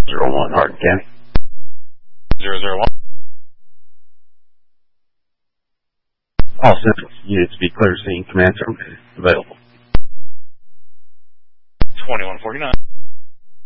01 Hardin County. 001. All Central units be clear scene. Command term available. 2149.